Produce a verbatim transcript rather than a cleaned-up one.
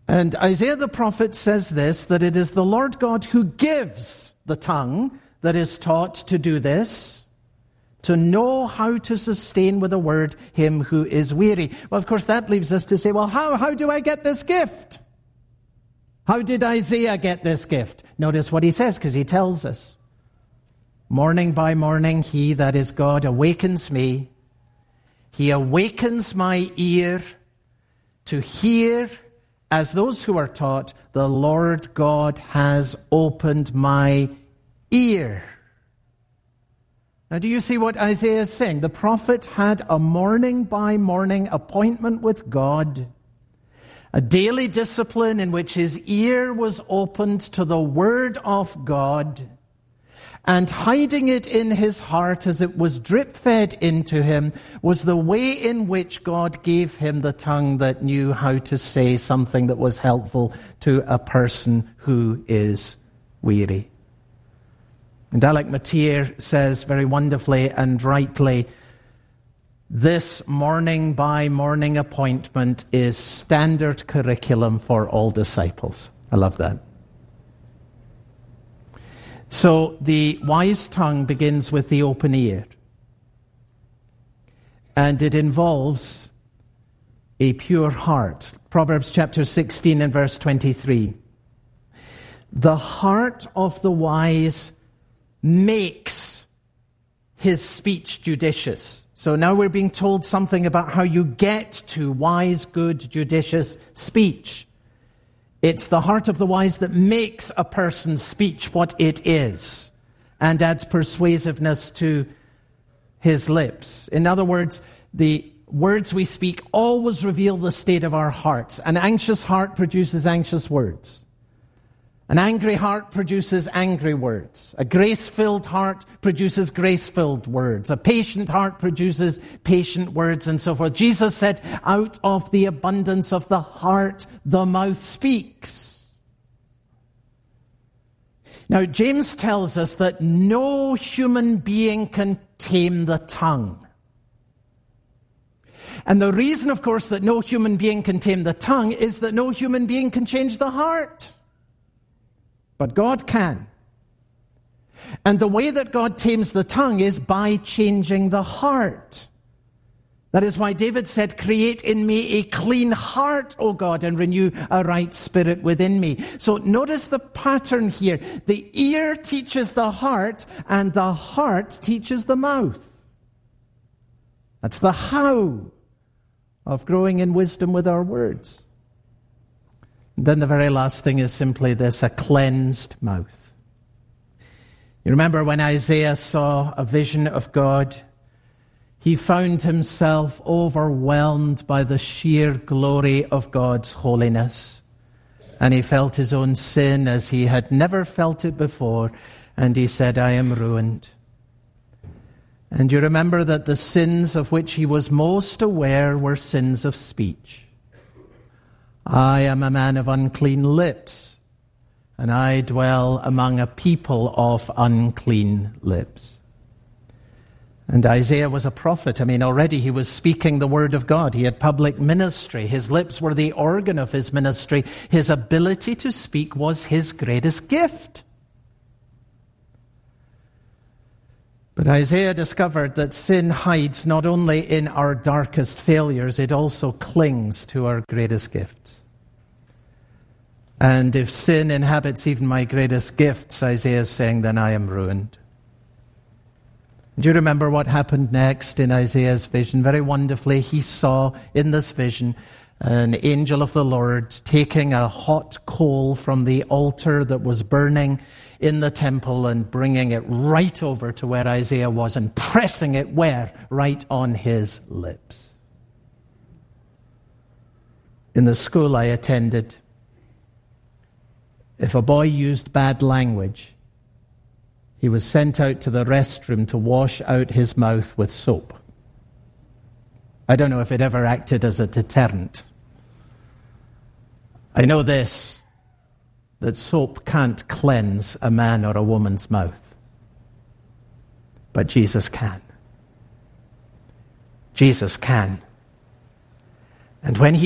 And Isaiah the prophet says this, that it is the Lord God who gives the tongue that is taught to do this, to know how to sustain with a word him who is weary. Well, of course, that leaves us to say, well, how, how do I get this gift? How did Isaiah get this gift? Notice what he says, because he tells us. Morning by morning, he, that is God, awakens me. He awakens my ear to hear, as those who are taught, the Lord God has opened my ear. Now, do you see what Isaiah is saying? The prophet had a morning by morning appointment with God, a daily discipline in which his ear was opened to the word of God, and hiding it in his heart as it was drip-fed into him was the way in which God gave him the tongue that knew how to say something that was helpful to a person who is weary. And Alec Motyer says very wonderfully and rightly, this morning by morning appointment is standard curriculum for all disciples. I love that. So the wise tongue begins with the open ear. And it involves a pure heart. Proverbs chapter sixteen and verse twenty-three. The heart of the wise makes his speech judicious. So now we're being told something about how you get to wise, good, judicious speech. It's the heart of the wise that makes a person's speech what it is and adds persuasiveness to his lips. In other words, the words we speak always reveal the state of our hearts. An anxious heart produces anxious words. An angry heart produces angry words. A grace-filled heart produces grace-filled words. A patient heart produces patient words, and so forth. Jesus said, out of the abundance of the heart, the mouth speaks. Now, James tells us that no human being can tame the tongue. And the reason, of course, that no human being can tame the tongue is that no human being can change the heart. But God can. And the way that God tames the tongue is by changing the heart. That is why David said, create in me a clean heart, O God, and renew a right spirit within me. So notice the pattern here. The ear teaches the heart, and the heart teaches the mouth. That's the how of growing in wisdom with our words. Then the very last thing is simply this, a cleansed mouth. You remember when Isaiah saw a vision of God, he found himself overwhelmed by the sheer glory of God's holiness. And he felt his own sin as he had never felt it before. And he said, I am ruined. And you remember that the sins of which he was most aware were sins of speech. I am a man of unclean lips, and I dwell among a people of unclean lips. And Isaiah was a prophet. I mean, already he was speaking the word of God. He had public ministry. His lips were the organ of his ministry. His ability to speak was his greatest gift. But Isaiah discovered that sin hides not only in our darkest failures, it also clings to our greatest gifts. And if sin inhabits even my greatest gifts, Isaiah is saying, then I am ruined. Do you remember what happened next in Isaiah's vision? Very wonderfully, he saw in this vision an angel of the Lord taking a hot coal from the altar that was burning in the temple and bringing it right over to where Isaiah was and pressing it where? Right on his lips. In the school I attended, if a boy used bad language, he was sent out to the restroom to wash out his mouth with soap. I don't know if it ever acted as a deterrent. I know this, that soap can't cleanse a man or a woman's mouth. But Jesus can. Jesus can. And when he